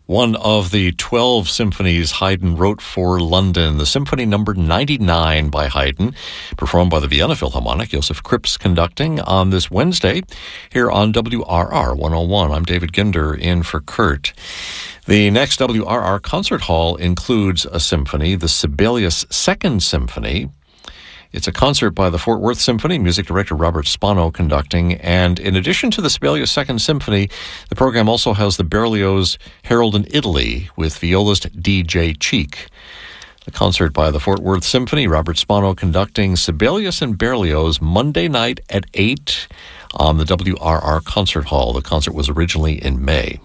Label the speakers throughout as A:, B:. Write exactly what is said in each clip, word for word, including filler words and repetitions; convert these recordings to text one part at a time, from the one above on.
A: One of the twelve symphonies Haydn wrote for London, the Symphony Number ninety-nine by Haydn, performed by the Vienna Philharmonic, Josef Kripps conducting on this Wednesday here on W R R one oh one. I'm David Ginder in for Kurt. The next W R R concert hall includes a symphony, the Sibelius Second Symphony. It's a concert by the Fort Worth Symphony, music director Robert Spano conducting, and in addition to the Sibelius Second Symphony, the program also has the Berlioz Harold in Italy with violist D J Cheek. The concert by the Fort Worth Symphony, Robert Spano conducting, Sibelius and Berlioz, Monday night at eight on the W R R Concert Hall. The concert was originally in May.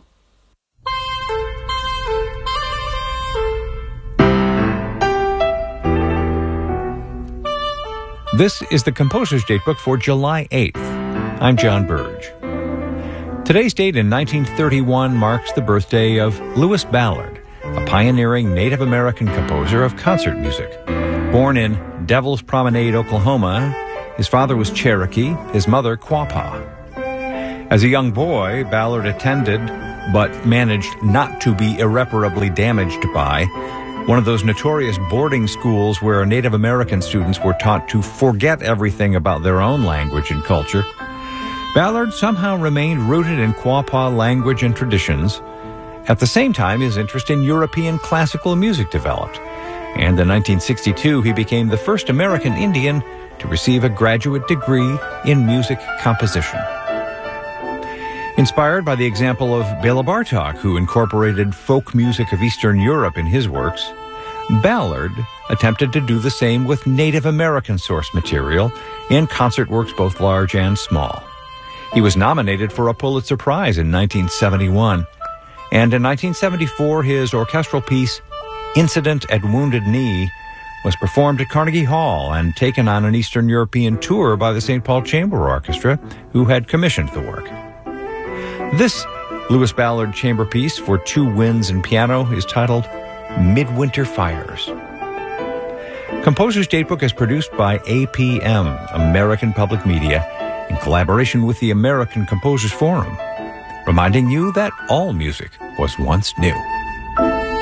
B: This is the Composer's Datebook for July eighth. I'm John Burge. Today's date in nineteen thirty-one marks the birthday of Lewis Ballard, a pioneering Native American composer of concert music. Born in Devil's Promenade, Oklahoma, his father was Cherokee, his mother Quapaw. As a young boy, Ballard attended, but managed not to be irreparably damaged by, one of those notorious boarding schools where Native American students were taught to forget everything about their own language and culture. Ballard somehow remained rooted in Quapaw language and traditions. At the same time, his interest in European classical music developed, and in nineteen sixty-two he became the first American Indian to receive a graduate degree in music composition. Inspired by the example of Bela Bartok, who incorporated folk music of Eastern Europe in his works, Ballard attempted to do the same with Native American source material in concert works both large and small. He was nominated for a Pulitzer Prize in nineteen seventy-one, and in nineteen seventy-four his orchestral piece, Incident at Wounded Knee, was performed at Carnegie Hall and taken on an Eastern European tour by the Saint Paul Chamber Orchestra, who had commissioned the work. This Lewis Ballard chamber piece for two winds and piano is titled Midwinter Fires. Composer's Datebook is produced by A P M, American Public Media, in collaboration with the American Composers Forum, reminding you that all music was once new.